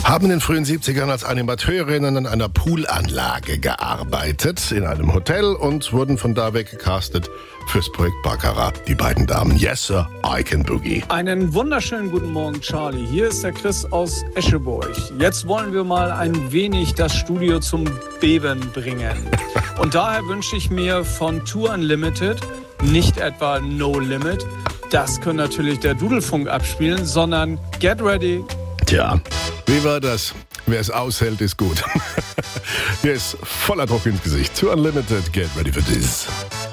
haben in den frühen 70ern als Animateurinnen an einer Poolanlage gearbeitet, in einem Hotel, und wurden von da weg gecastet fürs Projekt Baccarat. Die beiden Damen, Yes Sir, I Can Boogie. Einen wunderschönen guten Morgen, Charlie. Hier ist der Chris aus Escheburg. Jetzt wollen wir mal ein wenig das Studio zum Beben bringen. Und daher wünsche ich mir von Tour Unlimited nicht etwa No Limit, das können natürlich der Dudelfunk abspielen, sondern Get Ready. Tja, wie war das? Wer es aushält, ist gut. Hier ist voller Druck ins Gesicht. Tour Unlimited, Get Ready for This.